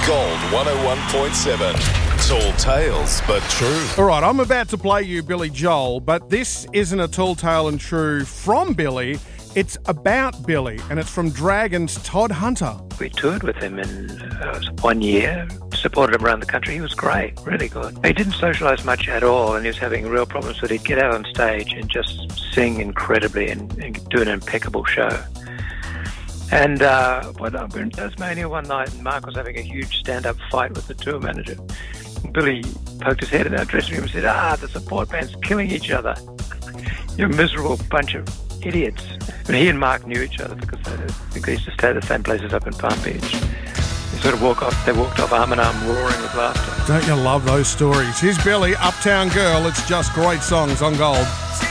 Gold 101.7. Tall tales, but true. All right, I'm about to play you Billy Joel, but this isn't a tall tale and true from Billy. It's about Billy, and it's from Dragon's Todd Hunter. We toured with him in 1 year, supported him around the country. He was great, really good. He didn't socialise much at all, and he was having real problems, but he'd get out on stage and just sing incredibly and do an impeccable show. And we were in Tasmania one night, and Mark was having a huge stand-up fight with the tour manager. Billy poked his head in our dressing room and said, the support band's killing each other. You're a miserable bunch of idiots. But he and Mark knew each other because they used to stay at the same places up in Palm Beach. They walked off arm in arm, roaring with laughter. Don't you love those stories? Here's Billy, Uptown Girl. It's just great songs on Gold.